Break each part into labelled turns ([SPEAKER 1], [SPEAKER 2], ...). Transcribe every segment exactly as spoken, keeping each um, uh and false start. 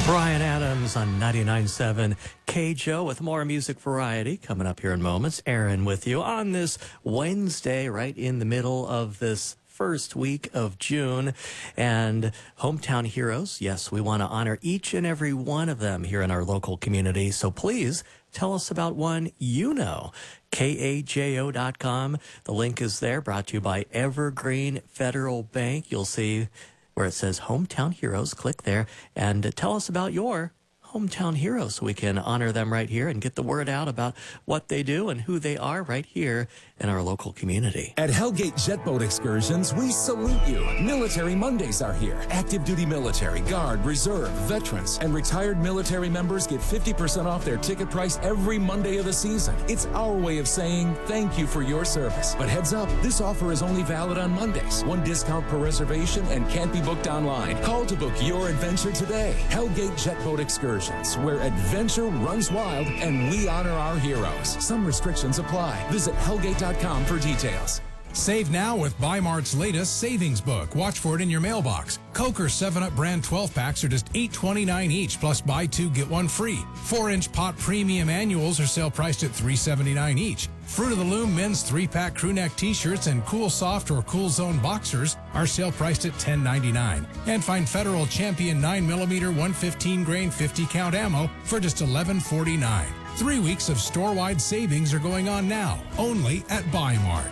[SPEAKER 1] Brian Adams on ninety-nine point seven K J O with more music variety coming up here in moments. Aaron with you on this Wednesday, right in the middle of this first week of June. And hometown heroes, yes, we want to honor each and every one of them here in our local community. So please tell us about one you know. K A J O dot com. The link is there, brought to you by Evergreen Federal Bank. You'll see where it says Hometown Heroes. Click there and tell us about your hometown heroes so we can honor them right here and get the word out about what they do and who they are right here in our local community.
[SPEAKER 2] At Hellgate Jet Boat Excursions, we salute you. Military Mondays are here. Active duty military, Guard, Reserve, veterans, and retired military members get fifty percent off their ticket price every Monday of the season. It's our way of saying thank you for your service. But heads up, this offer is only valid on Mondays. One discount per reservation and can't be booked online. Call to book your adventure today. Hellgate Jet Boat Excursions, where adventure runs wild and we honor our heroes. Some restrictions apply. Visit Hellgate dot com for details.
[SPEAKER 3] Save now with Bi-Mart's latest savings book. Watch for it in your mailbox. Coke or seven up brand twelve packs are just eight twenty-nine each, plus buy two, get one free. four inch pot premium annuals are sale priced at three seventy-nine each. Fruit of the Loom men's three pack crew neck t-shirts and Cool Soft or Cool Zone boxers are sale priced at ten ninety-nine. And find Federal Champion nine millimeter one fifteen grain fifty count ammo for just eleven forty-nine. Three weeks of store-wide savings are going on now, only at Bi-Mart.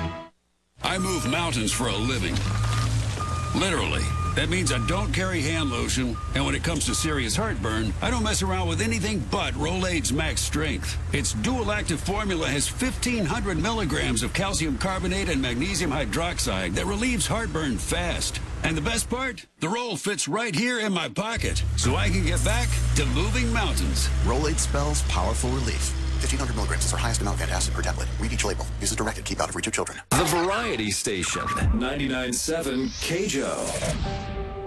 [SPEAKER 4] I move mountains for a living. Literally. That means I don't carry hand lotion, and when it comes to serious heartburn, I don't mess around with anything but Rolaids Max Strength. Its dual-active formula has fifteen hundred milligrams of calcium carbonate and magnesium hydroxide that relieves heartburn fast. And the best part? The roll fits right here in my pocket, so I can get back to moving mountains.
[SPEAKER 5] Rolaids spells powerful relief. fifteen hundred milligrams is our highest amount of antacid per tablet. Read each label. Use as directed. Keep out of reach of children.
[SPEAKER 6] The Variety Station, ninety-nine point seven K J O.